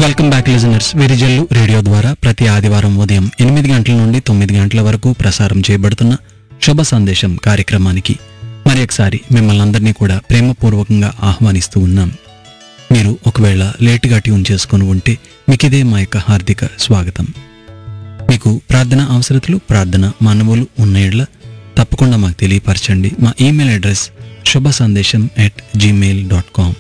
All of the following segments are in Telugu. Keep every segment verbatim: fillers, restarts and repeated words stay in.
Welcome back listeners. Virijallu radio ద్వారా ప్రతి ఆదివారం ఉదయం ఎనిమిది గంటల నుండి తొమ్మిది గంటల వరకు ప్రసారం చేయబడుతున్న శుభ సందేశం కార్యక్రమానికి మరి ఒకసారి మిమ్మల్ని అందరినీ కూడా ప్రేమపూర్వకంగా ఆహ్వానిస్తూ ఉన్నాం. మీరు ఒకవేళ లేటుగా ట్యూన్ చేసుకుని ఉంటే మీకిదే మా యొక్క హార్దిక స్వాగతం. మీకు ప్రార్థన అవసరతలు, ప్రార్థన మనవులు ఉన్నయడ్ల తప్పకుండా మాకు తెలియపరచండి. మా ఈమెయిల్ అడ్రస్ శుభ సందేశం at Gmail dot com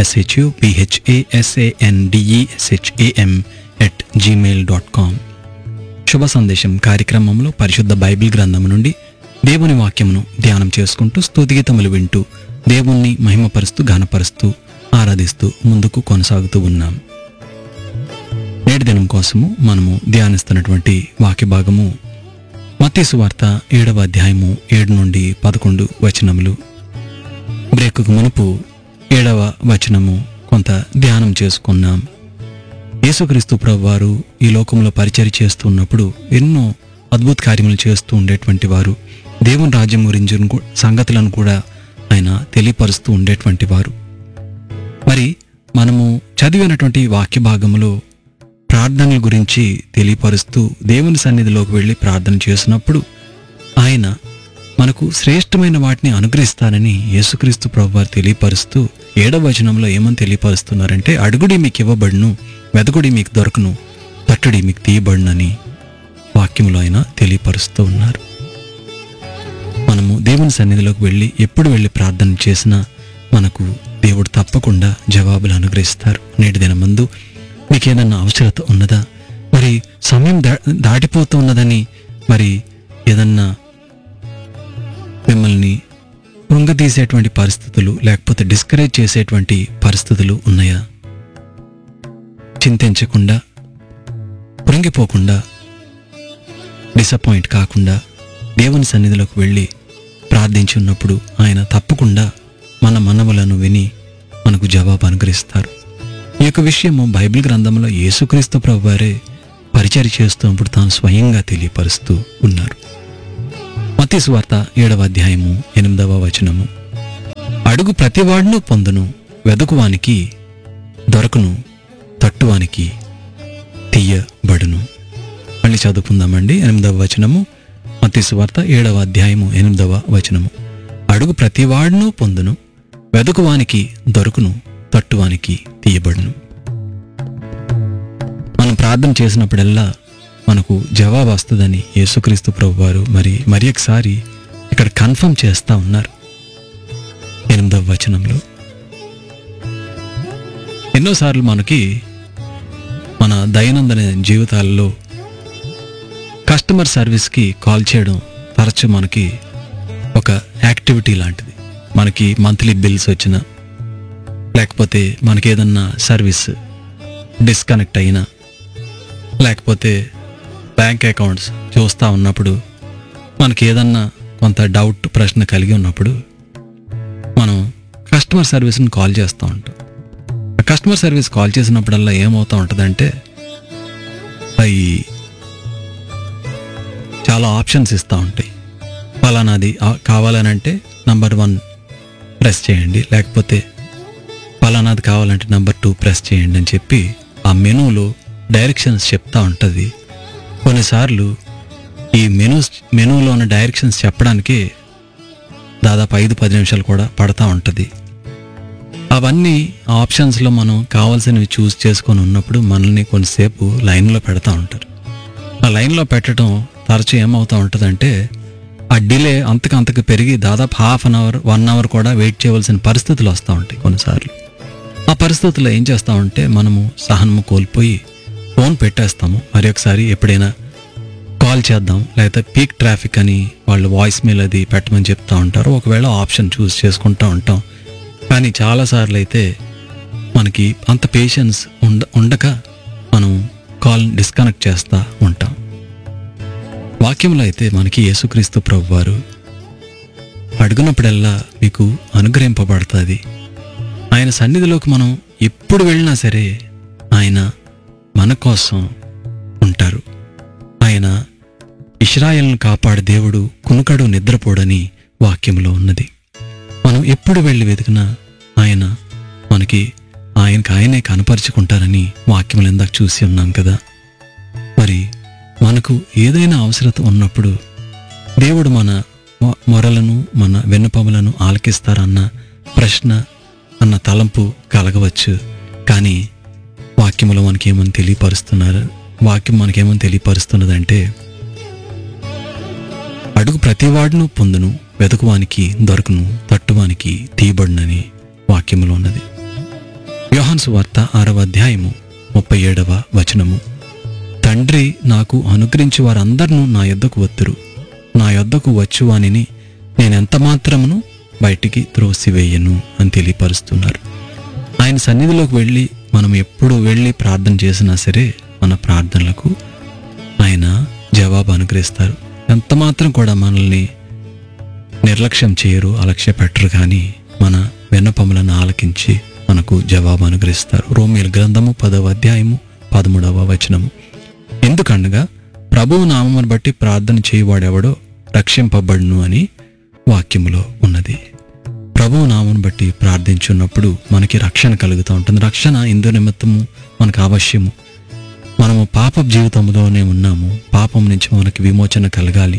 ఎస్హెచ్యుపిహెచ్ఏఎస్ఏఎన్డిఈఎస్హెచ్ఏఎం at Gmail dot com. శుభ సందేశం కార్యక్రమంలో పరిశుద్ధ బైబిల్ గ్రంథం నుండి దేవుని వాక్యమును ధ్యానం చేసుకుంటూ స్తుతిగీతములు వింటూ దేవుణ్ణి మహిమపరుస్తూ ఘనపరుస్తూ ఆరాధిస్తూ ముందుకు కొనసాగుతూ ఉన్నాం. నేటి దినం కోసము మనము ధ్యానిస్తున్నటువంటి వాక్య భాగము మత్తయి సువార్త ఏడవ అధ్యాయము ఏడు నుండి పదకొండు వచనములు. బ్రేకుకు మునుపు ఏడవ వచనము కొంత ధ్యానం చేసుకున్నాం. యేసుక్రీస్తు ప్రభువారు ఈ లోకంలో పరిచర్య చేస్తూ ఉన్నప్పుడు ఎన్నో అద్భుత కార్యములు చేస్తూ ఉండేటువంటి వారు, దేవుని రాజ్యం గురించి సంగతులను కూడా ఆయన తెలియపరుస్తూ ఉండేటువంటి వారు. మరి మనము చదివినటువంటి వాక్య భాగములో ప్రార్థనల గురించి తెలియపరుస్తూ దేవుని సన్నిధిలోకి వెళ్ళి ప్రార్థన చేసినప్పుడు ఆయన మనకు శ్రేష్టమైన వాటిని అనుగ్రహిస్తానని యేసుక్రీస్తు ప్రభువారు తెలియపరుస్తూ ఏడవ వచనంలో ఏమని తెలియపరుస్తున్నారంటే, అడుగుడి మీకు ఇవ్వబడును, వెదకుడి మీకు దొరకను, తట్టుడి మీకు తీయబడునని వాక్యములో ఆయన తెలియపరుస్తూ ఉన్నారు. మనము దేవుని సన్నిధిలోకి వెళ్ళి ఎప్పుడు వెళ్ళి ప్రార్థన చేసినా మనకు దేవుడు తప్పకుండా జవాబులు అనుగ్రహిస్తారు. నేటి దినమందు మీకు ఏదన్నా అవసరత ఉన్నదా, మరి సమయం దా దాటిపోతూ ఉన్నదని మరి ఏదన్నా మిమ్మల్ని కృంగతీసేటువంటి పరిస్థితులు లేకపోతే డిస్కరేజ్ చేసేటువంటి పరిస్థితులు ఉన్నాయా? చింతించకుండా, కృంగిపోకుండా, డిసప్పాయింట్ కాకుండా దేవుని సన్నిధిలోకి వెళ్ళి ప్రార్థించి ఉన్నప్పుడు ఆయన తప్పకుండా మన మనవులను విని మనకు జవాబు అనుగ్రహిస్తారు. ఈ యొక్క విషయము బైబిల్ గ్రంథంలో యేసుక్రీస్తు ప్రభువారే పరిచర్య చేస్తున్నప్పుడు తాను స్వయంగా తెలియపరుస్తూ ఉన్నారు. మత్తయి సువార్త ఏడవ అధ్యాయము ఎనిమిదవ వచనము, అడుగు ప్రతివాడును పొందును, వెదుకువానికి దొరకును, తట్టువానికి తీయబడును. మళ్ళీ చదువుకుందామండి. ఎనిమిదవ వచనము, మత్తయి సువార్త ఏడవ అధ్యాయము ఎనిమిదవ వచనము, అడుగు ప్రతివాడును పొందును, వెదుకువానికి దొరకును, తట్టువానికి తీయబడును. మనం ప్రార్థన చేసినప్పుడల్లా మనకు జవాబు వస్తుందని యేసుక్రీస్తు ప్రభువారు మరి మరి ఒకసారి ఇక్కడ కన్ఫర్మ్ చేస్తా ఉన్నారు. ఎనిమిదవ వచనంలో ఎన్నోసార్లు మనకి మన దైనందిన జీవితాల్లో కస్టమర్ సర్వీస్కి కాల్ చేయడం తరచు మనకి ఒక యాక్టివిటీ లాంటిది. మనకి మంత్లీ బిల్స్ వచ్చినా లేకపోతే మనకి ఏదన్నా సర్వీస్ డిస్కనెక్ట్ అయినా లేకపోతే బ్యాంక్ అకౌంట్స్ చూస్తూ ఉన్నప్పుడు మనకి ఏదన్నా కొంత డౌట్ ప్రశ్న కలిగి ఉన్నప్పుడు మనం కస్టమర్ సర్వీస్ని కాల్ చేస్తూ ఉంటాం. కస్టమర్ సర్వీస్ కాల్ చేసినప్పుడల్లా ఏమవుతూ ఉంటుందంటే అవి చాలా ఆప్షన్స్ ఇస్తూ ఉంటాయి. ఫలానాది కావాలనంటే నంబర్ వన్ ప్రెస్ చేయండి, లేకపోతే ఫలానాది కావాలంటే నంబర్ టూ ప్రెస్ చేయండి అని చెప్పి ఆ మెనూలో డైరెక్షన్స్ చెప్తా ఉంటుంది. కొన్నిసార్లు ఈ మెనూస్ మెనూలో ఉన్న డైరెక్షన్స్ చెప్పడానికి దాదాపు ఐదు పది నిమిషాలు కూడా పడతా ఉంటుంది. అవన్నీ ఆప్షన్స్లో మనం కావాల్సినవి చూస్ చేసుకొని ఉన్నప్పుడు మనల్ని కొంతసేపు లైన్లో పెడతా ఉంటారు. ఆ లైన్లో పెట్టడం తరచూ ఏమవుతూ ఉంటుందంటే ఆ డిలే అంతకు అంతకు పెరిగి దాదాపు half an hour one hour కూడా వెయిట్ చేయవలసిన పరిస్థితులు వస్తూ ఉంటాయి కొన్నిసార్లు. ఆ పరిస్థితుల్లో ఏం చేస్తామంటే మనము సహనము కోల్పోయి ఫోన్ పెట్టేస్తాము. మరి ఒకసారి ఎప్పుడైనా కాల్ చేద్దాం, లేకపోతే పీక్ ట్రాఫిక్ అని వాళ్ళు వాయిస్ మెయిల్ అది పెట్టమని చెప్తూ ఉంటారు. ఒకవేళ ఆప్షన్ చూస్ చేసుకుంటూ ఉంటాం. కానీ చాలాసార్లు అయితే మనకి అంత పేషెన్స్ ఉండ ఉండక మనం కాల్ డిస్కనెక్ట్ చేస్తూ ఉంటాం. వాక్యంలో అయితే మనకి యేసుక్రీస్తు ప్రభువారు అడుగునప్పుడల్లా మీకు అనుగ్రహింపబడుతుంది. ఆయన సన్నిధిలోకి మనం ఎప్పుడు వెళ్ళినా సరే ఆయన మన కోసం ఉంటారు. ఆయన ఇశ్రాయేలును కాపాడు దేవుడు, కునుకడు నిద్రపోడని వాక్యంలో ఉన్నది. మనం ఎప్పుడు వెళ్ళి వెతికినా ఆయన మనకి ఆయనకు ఆయనే కనపరుచుకుంటారని వాక్యములు ఇందాక చూసి ఉన్నాం కదా. మరి మనకు ఏదైనా అవసరత ఉన్నప్పుడు దేవుడు మన మొ- మొరలను మన వెన్నుపములను ఆలకిస్తారన్న ప్రశ్న అన్న తలంపు కలగవచ్చు. కానీ వాక్యములో మనకేమని తెలియపరుస్తున్నారు? వాక్యం మనకేమని తెలియపరుస్తున్నదంటే, అడుగు ప్రతివాడును పొందును, వెతుకువానికి దొరకును, తట్టువానికి తీయబడునని వాక్యములో ఉన్నది. యోహాను సువార్త ఆరవ అధ్యాయము ముప్పై ఏడవ వచనము, తండ్రి నాకు అనుగ్రహించి వారందరినూ నా యొద్దకు వత్తురు, నా యొద్దకు వచ్చువానిని నేనెంత మాత్రమును బయటికి త్రోసివేయను అని తెలియపరుస్తున్నారు. ఆయన సన్నిధిలోకి వెళ్ళి మనం ఎప్పుడు వెళ్ళి ప్రార్థన చేసినా సరే మన ప్రార్థనలకు ఆయన జవాబు అనుగ్రహిస్తారు. ఎంత మాత్రం కూడా మనల్ని నిర్లక్ష్యం చేయరు, అలక్ష్య పెట్టరు. కానీ మన వెన్నపములను ఆలకించి మనకు జవాబు అనుగ్రహిస్తారు. రోమీయుల గ్రంథము పదవ అధ్యాయము పదమూడవ వచనము, ఎందుకనగా ప్రభువు నామమును బట్టి ప్రార్థన చేయవాడెవడో రక్షింపబడును అని వాక్యములో ఉన్నది. ప్రభువు నామమును బట్టి ప్రార్థించున్నప్పుడు మనకి రక్షణ కలుగుతూ ఉంటుంది. రక్షణ ఇందు నిమిత్తము మనకు అవశ్యము. మనము పాప జీవితంలోనే ఉన్నాము, పాపం నుంచి మనకి విమోచన కలగాలి.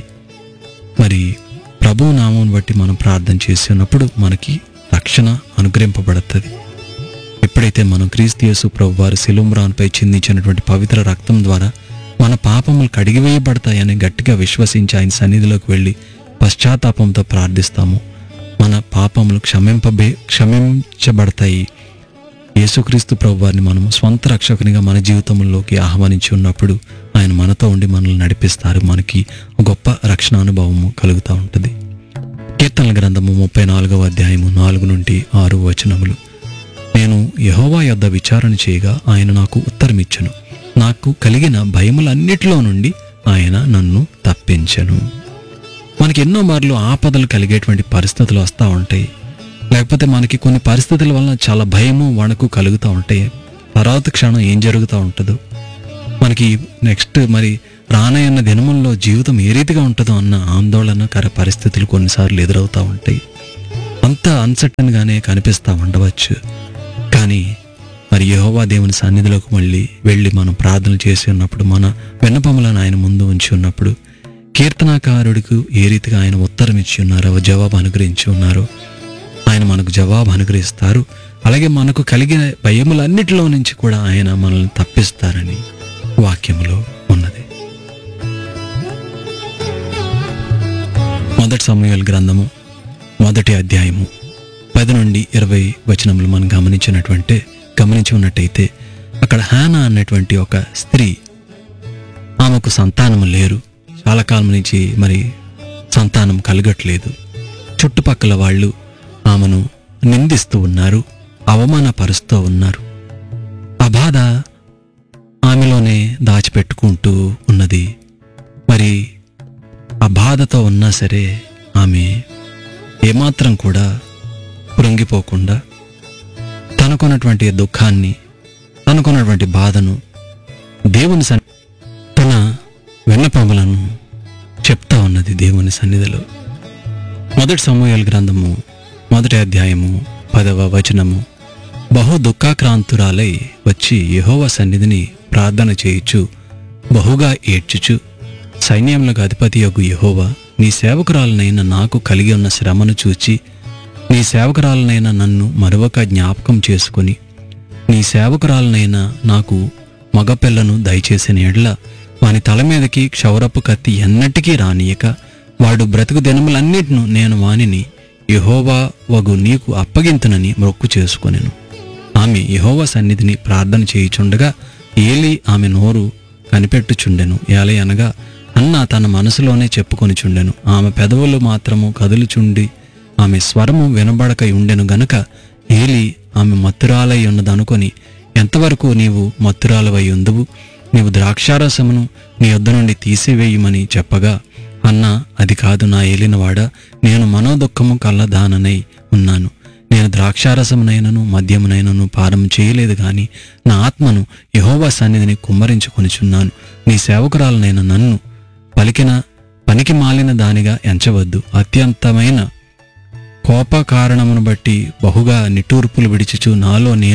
మరి ప్రభువు నామమును బట్టి మనం ప్రార్థన చేసి ఉన్నప్పుడు మనకి రక్షణ అనుగ్రహింపబడుతుంది. ఎప్పుడైతే మనం క్రీస్తు యేసు ప్రభు వారు శిలువరాన్పై చిందించినటువంటి పవిత్ర రక్తం ద్వారా మన పాపములు కడిగివేయబడతాయని గట్టిగా విశ్వసించి ఆయన సన్నిధిలోకి వెళ్ళి పశ్చాత్తాపంతో ప్రార్థిస్తాము, మన పాపములు క్షమింపబే క్షమించబడతాయి. యేసుక్రీస్తు ప్రభు వారిని మనము స్వంత రక్షకునిగా మన జీవితంలోకి ఆహ్వానించి ఉన్నప్పుడు ఆయన మనతో ఉండి మనల్ని నడిపిస్తారు. మనకి గొప్ప రక్షణ అనుభవము కలుగుతూ ఉంటుంది. కీర్తనల గ్రంథము ముప్పై నాలుగవ అధ్యాయము నాలుగు నుండి ఆరు వచనములు, నేను యెహోవా యొద్ద విచారణ చేయగా ఆయన నాకు ఉత్తరమిచ్చెను, నాకు కలిగిన భయములన్నిటిలో నుండి ఆయన నన్ను తప్పించెను. మనకి ఎన్నో మార్లు ఆపదలు కలిగేటువంటి పరిస్థితులు వస్తూ ఉంటాయి. లేకపోతే మనకి కొన్ని పరిస్థితుల వలన చాలా భయము వణకు కలుగుతూ ఉంటాయి. తర్వాత క్షణం ఏం జరుగుతూ ఉంటుందో, మనకి నెక్స్ట్ మరి రానయ్యన్న దినముల్లో జీవితం ఏ రీతిగా ఉంటుందో అన్న ఆందోళనకర పరిస్థితులు కొన్నిసార్లు ఎదురవుతూ ఉంటాయి. అంత అన్సర్టన్గానే కనిపిస్తూ ఉండవచ్చు. కానీ మరి యెహోవా దేవుని సన్నిధిలోకి మళ్ళీ వెళ్ళి మనం ప్రార్థన చేసి ఉన్నప్పుడు, మన విన్నపములను ఆయన ముందు ఉంచి ఉన్నప్పుడు, కీర్తనాకారుడికి ఏ రీతిగా ఆయన ఉత్తరం ఇచ్చి ఉన్నారో, జవాబు అనుగ్రహించి ఉన్నారో ఆయన మనకు జవాబు అనుగ్రహిస్తారు. అలాగే మనకు కలిగిన భయములన్నిటిలో నుంచి కూడా ఆయన మనల్ని తప్పిస్తారని వాక్యములో ఉన్నది. మొదటి సమూయేలు గ్రంథము మొదటి అధ్యాయము పది నుండి ఇరవై వచనములు మనం గమనించినటువంటి గమనించి ఉన్నట్టయితే, అక్కడ హానా అన్నటువంటి ఒక స్త్రీ, ఆమెకు సంతానము లేరు, చాలా కాలం నుంచి మరి సంతానం కలగట్లేదు. చుట్టుపక్కల వాళ్ళు ఆమెను నిందిస్తూ ఉన్నారు, అవమానపరుస్తూ ఉన్నారు. ఆ బాధ ఆమెలోనే దాచిపెట్టుకుంటూ ఉన్నది. మరి ఆ బాధతో ఉన్నా సరే ఆమె ఏమాత్రం కూడా కృంగిపోకుండా తనకున్నటువంటి దుఃఖాన్ని, తనకున్నటువంటి బాధను దేవుని సన్ని తన విన్నపములను చెప్తా ఉన్నది దేవుని సన్నిధిలో. మొదటి సమూయేలు గ్రంథము మొదటి అధ్యాయము పదవ వచనము, బహు దుఃఖాక్రాంతురాలై వచ్చి యెహోవా సన్నిధిని ప్రార్థన చేయుచు బహుగా ఏడ్చుచు, సైన్యములకు అధిపతి యొగు యెహోవా, నీ సేవకురాలనైన నాకు కలిగి ఉన్న శ్రమను చూచి నీ సేవకురాలనైన నన్ను మరొక జ్ఞాపకం చేసుకుని నీ సేవకురాలనైన నాకు మగపిల్లను దయచేసిన ఎడ్ల వాని తల మీదకి క్షౌరపు కత్తి ఎన్నటికీ రానియక వాడు బ్రతుకు దినములన్నిటిను నేను వానిని యెహోవా వగు నీకు అప్పగింతునని మొక్కు చేసుకొనెను. ఆమె యెహోవా సన్నిధిని ప్రార్థన చేయుచుండగా ఏలీ ఆమె నోరు కనిపెట్టుచుండెను. ఏలే అనగా అన్న తన మనసులోనే చెప్పుకొనిచుండెను. ఆమె పెదవులు మాత్రము కదులుచుండి ఆమె స్వరము వినబడక ఉండెను గనుక ఏలీ ఆమె మత్తురాలై ఉన్నదనుకొని, ఎంతవరకు నీవు మత్తురాలవై ఉందువు, నీవు ద్రాక్షారసమును నీ యొద్ద నుండి తీసివేయమని చెప్పగా, అన్నా, అది కాదు నా ఏలినవాడా, నేను మనోదుఃఖము కల్లదాననై ఉన్నాను. నేను ద్రాక్షారసమునైనను మద్యమునైనను పానం చేయలేదు గాని నా ఆత్మను యెహోవా సన్నిధిని కుమ్మరించుకొనిచున్నాను. నీ సేవకురాలనైన నన్ను పలికిన పనికి మాలిన దానిగా ఎంచవద్దు. అత్యంతమైన కోప కారణమును బట్టి బహుగా నిట్టూర్పులు విడిచుచు నాలో నేను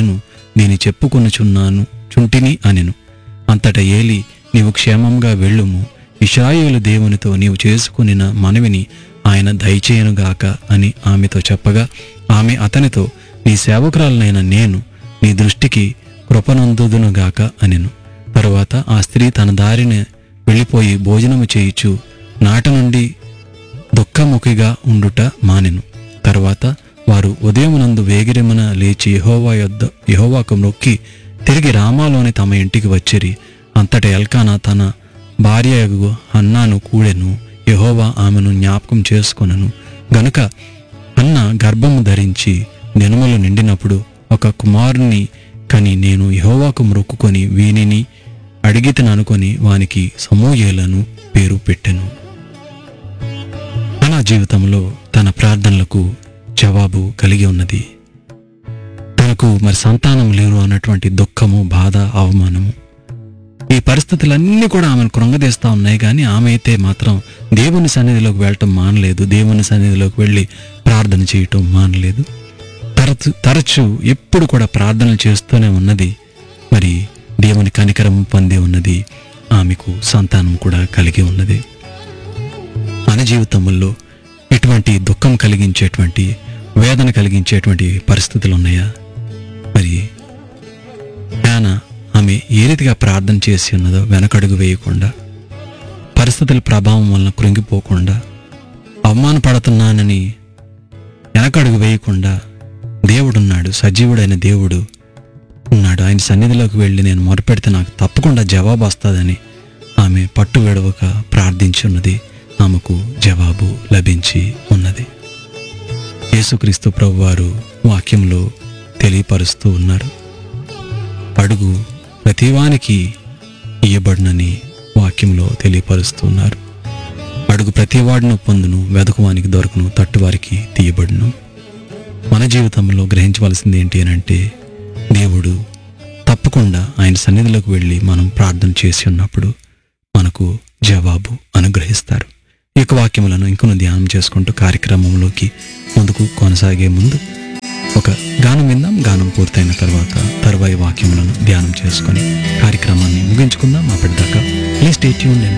దీని చెప్పుకొనుచున్నాను చుంటిని అనెను. అంతట ఏలి, నీవు క్షేమంగా వెళ్ళుము, ఇశ్రాయేలు దేవునితో నీవు చేసుకునిన మనవిని ఆయన దయచేయనుగాక అని ఆమెతో చెప్పగా, ఆమె అతనితో, నీ సేవకురాలనైన నేను నీ దృష్టికి కృపనందుదునుగాక అనెను. తరువాత ఆ స్త్రీ తన దారిని వెళ్ళిపోయి భోజనము చేయుచు నాట నుండి దుఃఖముఖిగా ఉండుట మానెను. తరువాత వారు ఉదయమునందు వేగిరమున లేచి యెహోవా యొద్ద యెహోవాకు మొక్కి తిరిగి రామాలోని తమ ఇంటికి వచ్చిరి. అంతట ఎల్కానా తన భార్యయగు హన్నాను కూడెను. యెహోవా ఆమెను జ్ఞాపకం చేసుకొనెను గనుక హన్న గర్భము ధరించి దినములు నిండినప్పుడు ఒక కుమారుని కని, నేను యెహోవాకు మొక్కుకొని వీనిని అడిగితననుకొని వానికి సమూయేలను పేరు పెట్టెను. హన్నా జీవితంలో తన ప్రార్థనలకు జవాబు కలిగి ఉన్నది. తనకు మరి సంతానం లేరు అన్నటువంటి దుఃఖము, బాధ, అవమానము, ఈ పరిస్థితులన్నీ కూడా ఆమెను కృంగదీస్తూ ఉన్నాయి. కానీ ఆమె అయితే మాత్రం దేవుని సన్నిధిలోకి వెళ్ళటం మానలేదు. దేవుని సన్నిధిలోకి వెళ్ళి ప్రార్థన చేయటం మానలేదు. తరచు తరచు ఎప్పుడు కూడా ప్రార్థనలు చేస్తూనే ఉన్నది. మరి దేవుని కనికరం పొంది ఉన్నది. ఆమెకు సంతానం కూడా కలిగి ఉన్నది. మన జీవితంలో ఇటువంటి దుఃఖం కలిగించేటువంటి, వేదన కలిగించేటువంటి పరిస్థితులు ఉన్నాయా? మరి హన్నా ఆమె ఏ రీతిగా ప్రార్థన చేసి ఉన్నదో, వెనకడుగు వేయకుండా, పరిస్థితుల ప్రభావం వలన కృంగిపోకుండా, అవమానపడుతున్నానని వెనకడుగు వేయకుండా, దేవుడున్నాడు, సజీవుడైన దేవుడు ఉన్నాడు, ఆయన సన్నిధిలోకి వెళ్ళి నేను మొరపెడితే నాకు తప్పకుండా జవాబు వస్తుందని ఆమె పట్టు విడవక ప్రార్థించి ఉన్నది. ఆమెకు జవాబు లభించి ఉన్నది. యేసుక్రీస్తు ప్రభువారు వాక్యంలో తెలియపరుస్తూ ఉన్నారు. అడుగు ప్రతివానికి ఇయ్యబడునని వాక్యంలో తెలియపరుస్తున్నారు. అడుగు ప్రతివాడును పొందును, వెదకువానికి దొరకను, తట్టువారికి తీయబడును. మన జీవితంలో గ్రహించవలసింది ఏంటి అని అంటే, దేవుడు తప్పకుండా ఆయన సన్నిధిలోకి వెళ్ళి మనం ప్రార్థన చేసి ఉన్నప్పుడు మనకు జవాబు అనుగ్రహిస్తారు. ఈ యొక్క వాక్యములను ఇంకొన్ని ధ్యానం చేసుకుంటూ కార్యక్రమంలోకి ముందుకు కొనసాగే ముందు ఒక గానం విందాం. గానం పూర్తయిన తర్వాత తరువాయి వాక్యములను ధ్యానం చేసుకొని కార్యక్రమాన్ని ముగించుకుందాం. అప్పటిదాకా ప్లీజ్ స్టే ట్యూన్డ్ అండ్